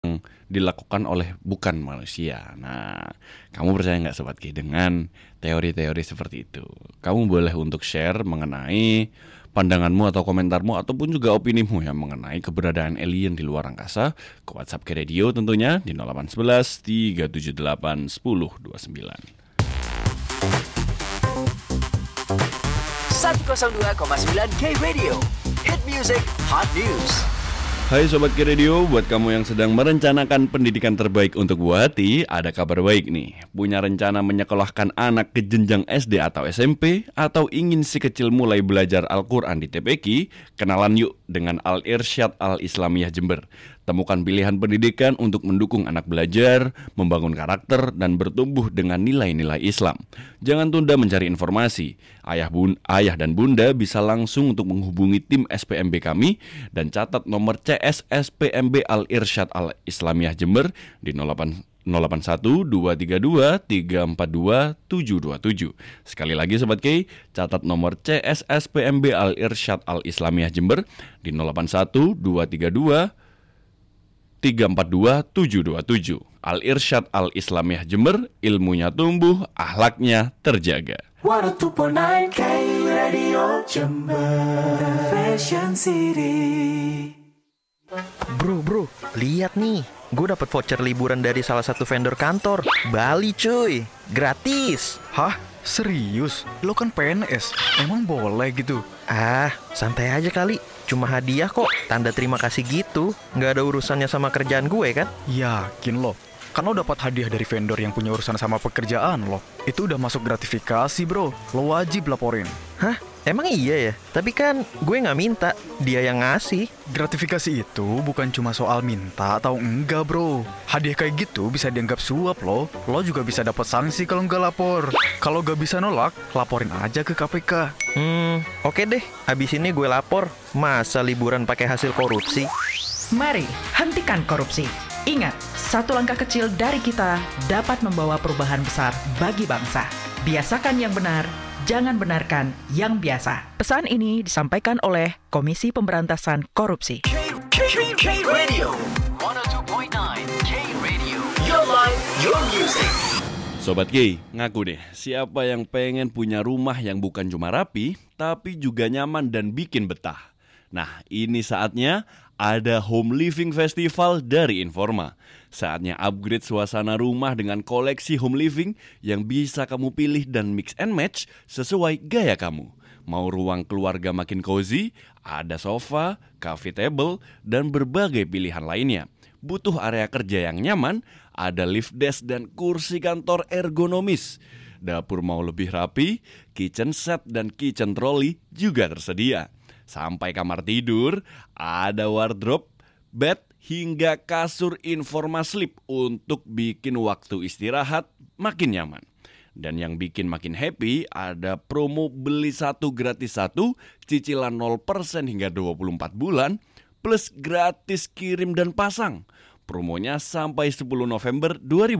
dilakukan oleh bukan manusia. Nah, kamu percaya nggak Sobat Ki dengan teori-teori seperti itu? Kamu boleh untuk share mengenai pandanganmu atau komentarmu ataupun juga opinimu yang mengenai keberadaan alien di luar angkasa ke WhatsApp Ki Radio tentunya di 0811 378 1029. 102,9 K Radio, Hit Music, Hot News. Hai Sobat Ki Radio, buat kamu yang sedang merencanakan pendidikan terbaik untuk buah hati, ada kabar baik nih. Punya rencana menyekolahkan anak ke jenjang SD atau SMP, atau ingin si kecil mulai belajar Al-Quran di TPQ, kenalan yuk dengan Al-Irsyad Al-Islamiyah Jember. Temukan pilihan pendidikan untuk mendukung anak belajar, membangun karakter, dan bertumbuh dengan nilai-nilai Islam. Jangan tunda mencari informasi. Ayah dan bunda bisa langsung untuk menghubungi tim SPMB kami dan catat nomor CSSPMB Al-Irsyad Al-Islamiyah Jember di 081 232 342 727. Sekali lagi Sobat K, catat nomor CSSPMB Al-Irsyad Al-Islamiyah Jember di 081 232 342 727. Al-Irsyad Al-Islamiyah Jember, ilmunya tumbuh, akhlaknya terjaga. 102.9 K Radio Jember, Fashion City. Bro, lihat nih, gue dapet voucher liburan dari salah satu vendor kantor. Bali cuy, gratis. Hah? Serius? Lo kan PNS, emang boleh gitu? Ah, santai aja kali. Cuma hadiah kok, tanda terima kasih gitu. Nggak ada urusannya sama kerjaan gue kan? Yakin lo? Kan lo dapat hadiah dari vendor yang punya urusan sama pekerjaan lo. Itu udah masuk gratifikasi bro, lo wajib laporin. Hah? Emang iya ya? Tapi kan gue nggak minta, dia yang ngasih. Gratifikasi itu bukan cuma soal minta atau enggak bro. Hadiah kayak gitu bisa dianggap suap lo. Lo juga bisa dapat sanksi kalau nggak lapor. Kalau nggak bisa nolak, laporin aja ke KPK. Oke deh, abis ini gue lapor. Masa liburan pakai hasil korupsi? Mari hentikan korupsi. Ingat, satu langkah kecil dari kita dapat membawa perubahan besar bagi bangsa. Biasakan yang benar, jangan benarkan yang biasa. Pesan ini disampaikan oleh Komisi Pemberantasan Korupsi. K Radio 102.9 K Radio, your life, your music. Sobat K, ngaku deh, siapa yang pengen punya rumah yang bukan cuma rapi, tapi juga nyaman dan bikin betah? Nah, ini saatnya ada Home Living Festival dari Informa. Saatnya upgrade suasana rumah dengan koleksi home living yang bisa kamu pilih dan mix and match sesuai gaya kamu. Mau ruang keluarga makin cozy, ada sofa, coffee table, dan berbagai pilihan lainnya. Butuh area kerja yang nyaman, ada lift desk dan kursi kantor ergonomis. Dapur mau lebih rapi, kitchen set dan kitchen trolley juga tersedia. Sampai kamar tidur, ada wardrobe, bed, hingga kasur Informa Sleep untuk bikin waktu istirahat makin nyaman. Dan yang bikin makin happy, ada promo beli satu gratis satu, cicilan 0% hingga 24 bulan, plus gratis kirim dan pasang. Promonya sampai 10 November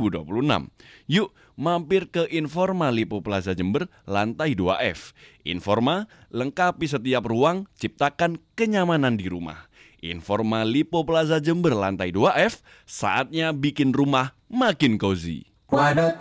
2026. Yuk, mampir ke Informa Lipo Plaza Jember, lantai 2F. Informa, lengkapi setiap ruang, ciptakan kenyamanan di rumah. Informa Lipo Plaza Jember, lantai 2F, saatnya bikin rumah makin cozy.